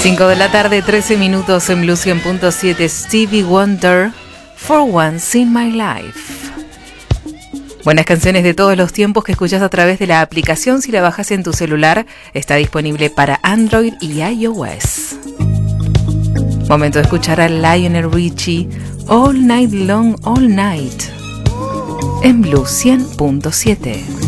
5 de la tarde, 13 minutos en Blue 100.7. Stevie Wonder, For Once in My Life. Buenas canciones de todos los tiempos que escuchas a través de la aplicación. Si la bajas en tu celular, está disponible para Android y iOS. Momento de escuchar a Lionel Richie, All Night Long, All Night, en Blue 100.7.